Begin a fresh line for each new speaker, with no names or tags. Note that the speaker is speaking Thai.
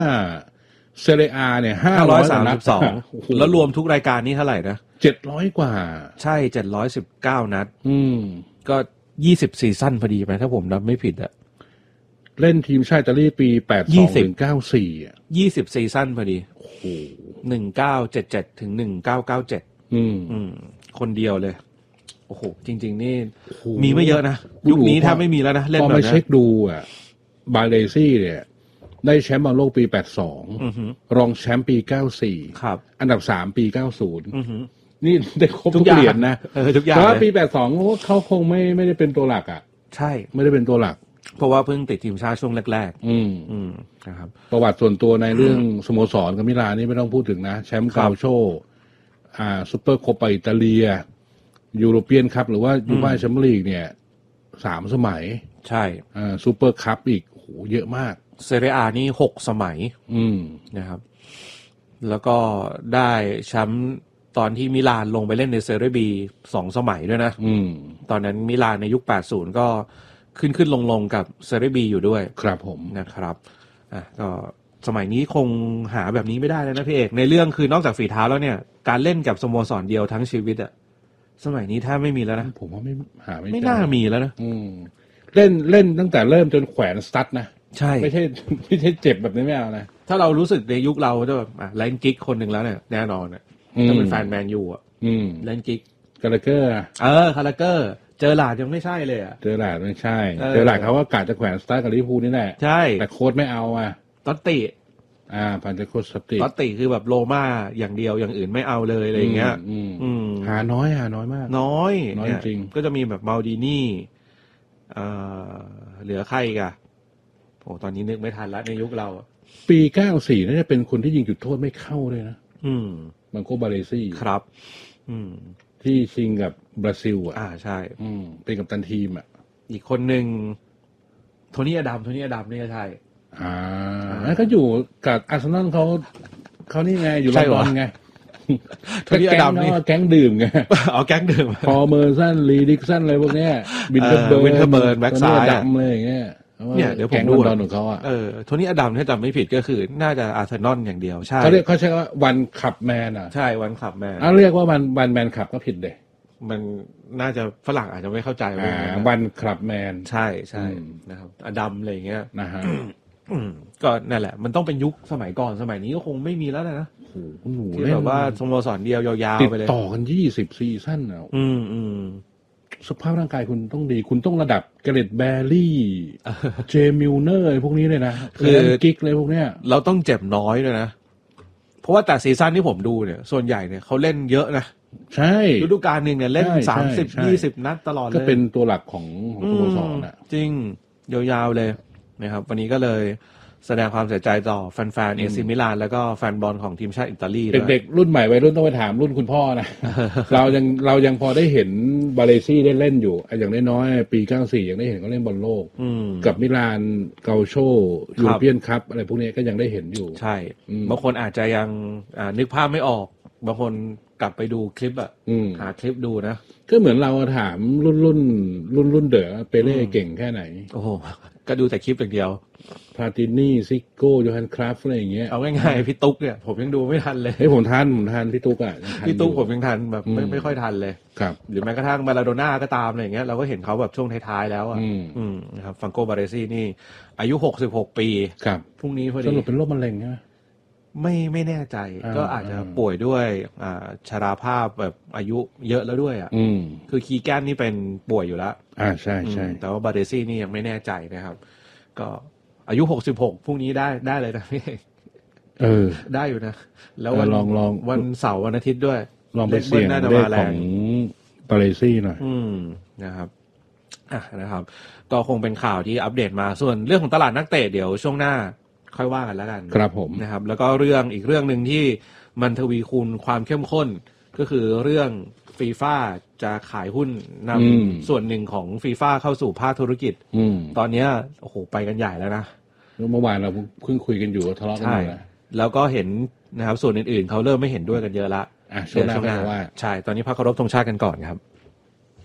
เซเรียอาเนี่ย
532แล้วรวมทุกรายการนี่เท่าไหร่นะ
700กว่า
ใช่719นัดก็20ซีซั่นพอดีไหมถ้าผมนับไม่ผิดอะ
เล่นทีมชาติอิตาลีปี82ถึง94อ่ะ
20ซีซั่นพอดีโอ้โห1977ถึง1997คนเดียวเลยโอ้โหจริงๆนี่มีไม่เยอะนะยุคนี้แทบไม่มีแล้วนะเล่นแบบนั้นพอ
ไปเช็คดูอ่ะบาเลซี่เนี่ยได้แชมป์บอลโลกปี82รองแชมป์ปี94
ครับ
อันดับ3ปี90นี่ได้ครบทุกเหรียญนะ
ทุกอย่าง
แต่ว่าปี82เขาคงไม่ได้เป็นตัวหลักอ่ะ
ใช่
ไม่ได้เป็นตัวหลัก
เพราะว่าเพิ่งติดทีมชาติช่วงแรกๆนะครับ
ประวัติส่วนตัวในเรื่องสโมสรกับมิลานนี่ไม่ต้องพูดถึงนะแชมป์กาโชซุปเปอร์โคปาอิตาเลียยูโรเปียนคัพหรือว่ายูฟ่าแชมเปี้ยนลีกเนี่ย3สมัย
ใช่
ซุปเปอร์คัพอีกโหเยอะมาก
เซเรียอานี่6สมัยนะครับแล้วก็ได้แชมป์ตอนที่มิลานลงไปเล่นในเซเรียบี2สมัยด้วยนะตอนนั้นมิลานในยุค80ก็ขึ้นลงกับเซเรียบีอยู่ด้วย
ครับผม
นะครับก็สมัยนี้คงหาแบบนี้ไม่ได้แล้วนะพี่เอกในเรื่องคือนอกจากฝีเท้าแล้วเนี่ยการเล่นกับสโมสรเดียวทั้งชีวิตอะสมัยนี้ถ้าไม่มีแล้วนะ
ผมว่า
ไม่น่ามีแล้วนะ
เล่นตั้งแต่เริ่มจนแขวนสตั๊ดนะ
ใช่
ไม่ใช่เจ็บแบบนี้ไม่เอานะ
ถ้าเรารู้สึกในยุคเราจะแบบไลน์กิ๊กคนหนึ่งแล้วเนี่ยแน่นอนเนี่ยถ้าเป็นแฟนแมนยูอะไลน์กิ๊ก
คาราเกอร์
คาราเกอร์เจอหลาดยังไม่ใช่เลยอ่ะ
เจอหลาดไม่ใช่เจอหลาดเขาว่ากะจะแขวนสตาร์กับลิเวอร์พูลนี่แหละ
ใช่
แต่โค้ชไม่เอา
ต๊อตติ
พันเจโคสติ
ต๊อตติคือแบบโรม่าอย่างเดียวอย่างอื่นไม่เอาเลยอะไรอย่างเงี้ย
หาน้อยมาก
น้อย
จริง
ก็จะมีแบบมัลดินี่เหลือใครอีกอะโอ้ตอนนี้นึกไม่ทันแล้วในยุคเรา
ปี94น่าจะเป็นคนที่ยิงจุดโทษไม่เข้าเลยนะบังโกบาเลซี่
ครับ
ที่ชิงกับบราซิล
ใช่
เป็นกัปตันทีม
อีกคนหนึ่งโทนี่อดัมนี่ก็ใช่
แล้วก็อยู่กับอาร์เซนอลเขานี่ไงอยู่ลอนดอนไง
โทนี่อดัมนี่
แก๊งดื่มไง
แก๊งดื่ม
พอเมอร์สันลีดิกสันอะไรพวกเนี้ยวินเทอร์เบิร์น
แบ็กซ้าย
ดำเลยอย่างเงี้ย
เนี่ยเดี๋ยวผมดูตอนของเขาโทนี่อดัมถ้าจำไม่ผิดก็คือน่าจะอาร์เซนอลอย่างเดียวใช่
เขาใช้ว่าวันขับแมน
ใช่วันขับแมน
เรียกว่าวันแมนขับก็ผิดเลย
มันน่าจะฝรั่งอาจจะไม่เข้าใจ
วันขับแมน
ใช่นะครับอดัมอะไรอย่างเงี้ยนะฮะก็นั่นแหละมันต้องเป็นยุคสมัยก่อนสมัยนี้ก็คงไม่มีแล้วนะ
โอ้โห
ที่แบบว่าสโมสรเดียวยาวๆไปเลย
ติดต่อกัน20ซีซั่นสภาพร่างกายคุณต้องดีคุณต้องระดับเกเรตแบร์รี่เจมิลเนอร์พวกนี้เลยนะคือกิ๊กเลยพวกเนี้ย
เราต้องเจ็บน้อยเลยนะเพราะว่าแต่ซีซั่นที่ผมดูเนี่ยส่วนใหญ่เนี่ยเขาเล่นเยอะนะ
ใช่
ฤดูกาลนึงเนี่ยเล่น30-20นัดตลอดเลย
ก็เป็นตัวหลักของสโมสร
จริงยาวๆเลยนะครับวันนี้ก็เลยแสดงความเสียใจต่อแฟนๆเอซิมิลานแล้วก็แฟนบอลของทีมชาติอิตาลี
เด็กๆรุ่นใหม่วัยรุ่นต้องไปถามรุ่นคุณพ่อนะ เรายังพอได้เห็นบาเลซี่ได้เล่นอยู่อย่างน้อยๆปี94ยังได้เห็นเขาเล่นบอลโลกกับมิลานเกาโชยูโรเปียนคัพอะไรพวกนี้ก็ยังได้เห็นอยู่
ใช่บางคนอาจจะยังนึกภาพไม่ออกบางคนกลับไปดูคลิปหาคลิปดูนะ
ก็เหมือนเราถามรุ่นเด๋อเปเล่เก่งแค่ไหน
โอ้โหก็ดูแต่คลิปอย่างเดียว
พาตินี่ซิโก้โยฮันคราฟอะไรอย่างเงี้ย
เอาง่ายๆพี่ตุ๊กเนี่ยผมยังดูไม่ทันเลย
ผมทันพี่ตุ๊ก
พี่ตุ๊กผมยังทันแบบไม่ค่อยทันเลย
ครับ
หรือแม้กระทั่งมาราโดน่าก็ตามอะไรอย่างเงี้ยเราก็เห็นเขาแบบช่วงท้ายๆแล้วนะครับฟังโกบาเรซี่นี่อายุ66ปี
ครับ
พรุ่งนี้พอดี
สรุปเป็นโรคมะเร็งใช่ไหม
ไม่แน่ใจก็อาจจะป่วยด้วยชราภาพแบบอายุเยอะแล้วด้วยคือคีแกนนี่เป็นป่วยอยู่แล้ว
ใช่
แต่ว่าบาเรซี่นี่ยังไม่แน่ใจนะครับก็อายุ66พรุ่งนี้ได้เลยนะพี่ได้อยู่นะแล้ว
ลอง
วันเสาร์วันอาทิตย์ด้วย
ลองไปเสี่ยงเลขของบาเรซี่หน่อย
นะครับนะครับก็คงเป็นข่าวที่อัปเดตมาส่วนเรื่องของตลาดนักเตะเดี๋ยวช่วงหน้าค่อยว่ากันแล้วกัน
ครับผม
นะครับแล้วก็อีกเรื่องนึงที่มันทวีคูณความเข้มข้นก็คือเรื่องฟีฟ่าจะขายหุ้นนำส่วนหนึ่งของฟีฟ่าเข้าสู่ภาคธุรกิจตอนนี้โอ้โหไปกันใหญ่แล้วนะ
เมื่อวานเราเพิ่งคุยกันอยู่ทะเลาะกันอยู่
แล้วก็เห็นนะครับส่วนอื่นๆเขาเริ่มไม่เห็นด้วยกันเยอะละ
ช่วงหน้าว่า
ใช่ตอนนี้พักเคารพธงชาติกันก่อนครับ